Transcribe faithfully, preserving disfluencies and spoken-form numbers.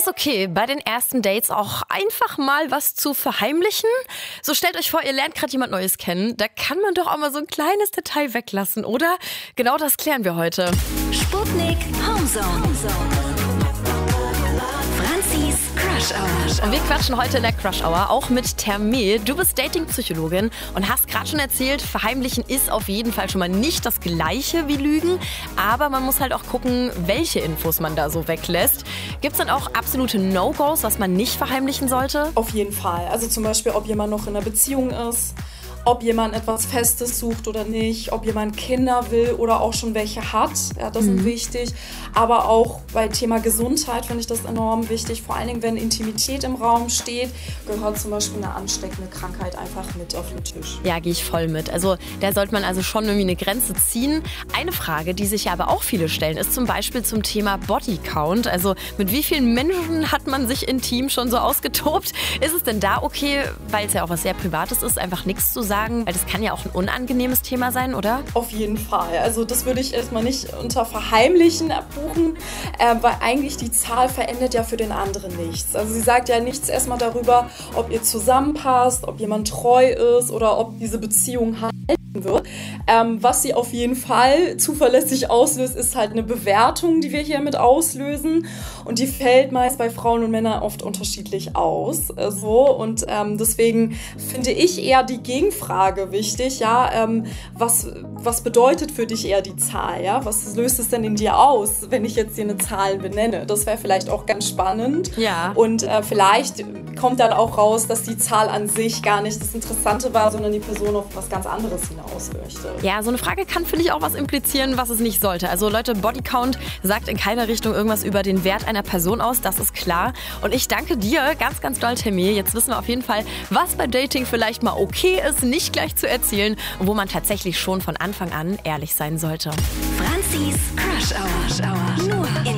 okay, bei den ersten Dates auch einfach mal was zu verheimlichen? So stellt euch vor, ihr lernt gerade jemand Neues kennen. Da kann man doch auch mal so ein kleines Detail weglassen, oder? Genau das klären wir heute. Sputnik Homezone. Franzis Crush Hour. Und wir quatschen heute in der Crush Hour auch mit Termel. Du bist Dating-Psychologin und hast gerade schon erzählt, verheimlichen ist auf jeden Fall schon mal nicht das Gleiche wie Lügen. Aber man muss halt auch gucken, welche Infos man da so weglässt. Gibt es dann auch absolute No-Gos, was man nicht verheimlichen sollte? Auf jeden Fall. Also zum Beispiel, ob jemand noch in einer Beziehung ist, ob jemand etwas Festes sucht oder nicht, ob jemand Kinder will oder auch schon welche hat. Ja, das mhm. ist wichtig. Aber auch bei Thema Gesundheit finde ich das enorm wichtig. Vor allen Dingen, wenn Intimität im Raum steht, gehört zum Beispiel eine ansteckende Krankheit einfach mit auf den Tisch. Ja, gehe ich voll mit. Also da sollte man also schon irgendwie eine Grenze ziehen. Eine Frage, die sich ja aber auch viele stellen, ist zum Beispiel zum Thema Bodycount. Also mit wie vielen Menschen hat man sich intim schon so ausgetobt? Ist es denn da okay, weil es ja auch was sehr Privates ist, einfach nichts zu sagen? Weil das kann ja auch ein unangenehmes Thema sein, oder? Auf jeden Fall. Also das würde ich erstmal nicht unter Verheimlichen abbuchen, äh, weil eigentlich die Zahl verändert ja für den anderen nichts. Also sie sagt ja nichts erstmal darüber, ob ihr zusammenpasst, ob jemand treu ist oder ob diese Beziehung halten wird. Ähm, was sie auf jeden Fall zuverlässig auslöst, ist halt eine Bewertung, die wir hier mit auslösen. Und die fällt meist bei Frauen und Männern oft unterschiedlich aus. Äh, so. Und ähm, deswegen finde ich eher die Gegenfrage wichtig. Ja, ähm, was, was bedeutet für dich eher die Zahl? Ja? Was löst es denn in dir aus, wenn ich jetzt hier eine Zahl benenne? Das wäre vielleicht auch ganz spannend. Ja. Und äh, vielleicht kommt dann auch raus, dass die Zahl an sich gar nicht das Interessante war, sondern die Person auf was ganz anderes hinaus möchte. Ja, so eine Frage kann, finde ich, auch was implizieren, was es nicht sollte. Also Leute, Bodycount sagt in keiner Richtung irgendwas über den Wert einer Person aus, das ist klar. Und ich danke dir ganz, ganz doll, Termel. Jetzt wissen wir auf jeden Fall, was bei Dating vielleicht mal okay ist, nicht gleich zu erzählen und wo man tatsächlich schon von Anfang an ehrlich sein sollte. Franzis Crush Hour. Nur in